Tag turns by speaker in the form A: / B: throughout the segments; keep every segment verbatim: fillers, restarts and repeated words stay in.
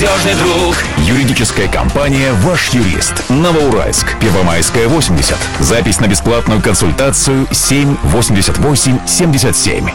A: надежный друг.
B: Юридическая компания «Ваш юрист». Новоуральск. Первомайская, восемьдесят. Запись на бесплатную консультацию семь восемьдесят восемь семьдесят семь.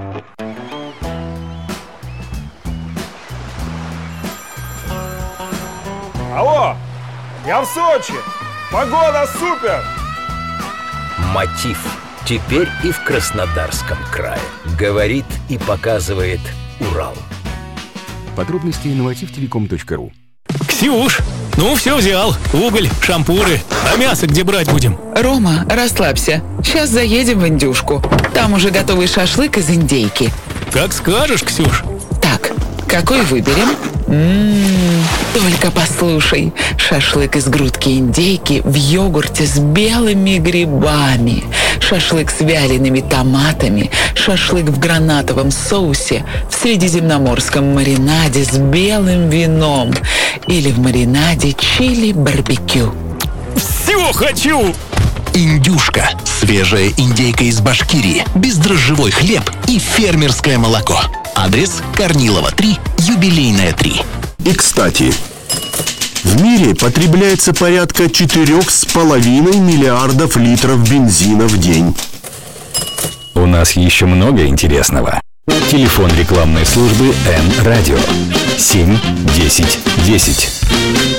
C: Алло, я в Сочи. Погода супер.
D: Мотив. Теперь и в Краснодарском крае. Говорит и показывает Урал.
E: Подробности на мотив телеком точка ру.
F: Ксюш, ну все взял. Уголь, шампуры. А мясо где брать будем?
G: Рома, расслабься. Сейчас заедем в индюшку. Там уже готовый шашлык из индейки.
F: Как скажешь, Ксюш.
G: Так, какой выберем? М-м-м, только послушай. Шашлык из грудки индейки в йогурте с белыми грибами. Шашлык с вялеными томатами. Шашлык в гранатовом соусе. В средиземноморском маринаде с белым вином. Или в маринаде чили-барбекю.
F: Все хочу!
H: Индюшка. Свежая индейка из Башкирии. Бездрожжевой хлеб и фермерское молоко. Адрес: Корнилова, три, Юбилейная, три.
I: И, кстати, в мире потребляется порядка четырех с половиной миллиардов литров бензина в день.
B: У нас еще много интересного. Телефон рекламной службы Н-Радио семь десять десять.